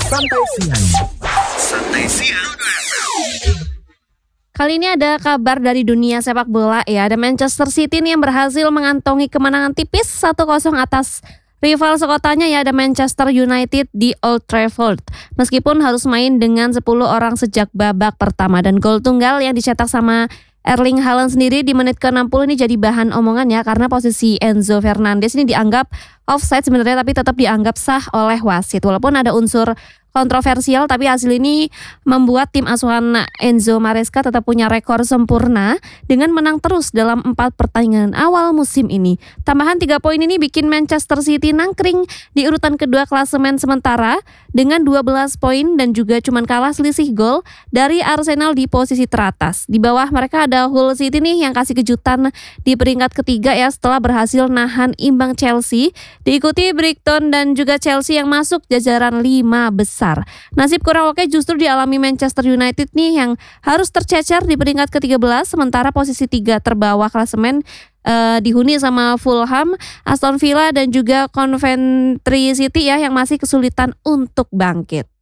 Santai siang. Kali ini ada kabar dari dunia sepak bola ya. Ada Manchester City nih yang berhasil mengantongi kemenangan tipis 1-0 atas rival sekotanya ya, ada Manchester United di Old Trafford. Meskipun harus main dengan 10 orang sejak babak pertama, dan gol tunggal yang dicetak sama Erling Haaland sendiri di menit ke-60 ini jadi bahan omongan ya, karena posisi Enzo Fernandez ini dianggap offside sebenarnya, tapi tetap dianggap sah oleh wasit. Walaupun ada unsur kontroversial, tapi hasil ini membuat tim asuhan Enzo Maresca tetap punya rekor sempurna dengan menang terus dalam 4 pertandingan awal musim ini. Tambahan 3 poin ini bikin Manchester City nangkring di urutan kedua klasemen sementara dengan 12 poin dan juga cuman kalah selisih gol dari Arsenal di posisi teratas. Di bawah mereka ada Hull City nih yang kasih kejutan di peringkat ketiga ya, setelah berhasil nahan imbang Chelsea. Diikuti Brighton dan juga Chelsea yang masuk jajaran 5 besar. Nasib kurang oke justru dialami Manchester United nih yang harus tercecer di peringkat ke-13, sementara posisi 3 terbawah klasemen dihuni sama Fulham, Aston Villa dan juga Coventry City ya yang masih kesulitan untuk bangkit.